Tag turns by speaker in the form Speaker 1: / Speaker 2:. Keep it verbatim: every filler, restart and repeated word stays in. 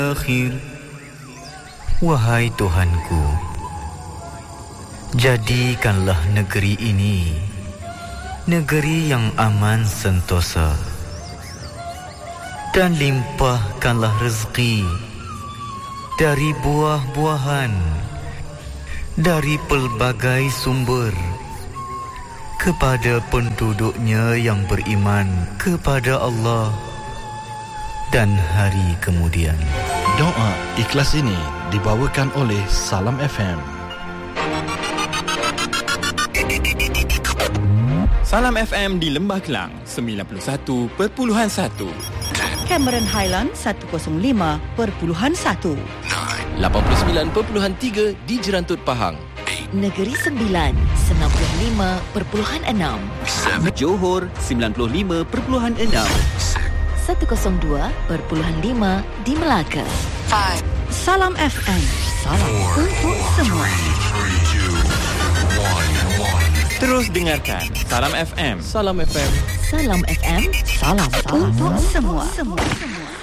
Speaker 1: akhir. Wahai Tuhanku, jadikanlah negeri ini negeri yang aman sentosa, dan limpahkanlah rezeki dari buah-buahan, dari pelbagai sumber, kepada penduduknya yang beriman kepada Allah dan hari kemudian.
Speaker 2: Doa ikhlas ini dibawakan oleh Salam F M.
Speaker 3: Salam F M di Lembah Kelang sembilan puluh satu perpuluhan satu,
Speaker 4: Cameron Highland seratus lima perpuluhan satu,
Speaker 5: lapan puluh sembilan perpuluhan tiga di Jerantut Pahang,
Speaker 6: Negeri Sembilan sembilan puluh lima perpuluhan enam,
Speaker 7: Johor sembilan puluh lima perpuluhan enam,
Speaker 6: seratus dua perpuluhan lima di Melaka.
Speaker 4: Salam F M, salam untuk semua.
Speaker 3: Terus dengarkan Salam F M.
Speaker 5: Salam F M.
Speaker 6: Salam F M, salam, salam untuk semua. semua.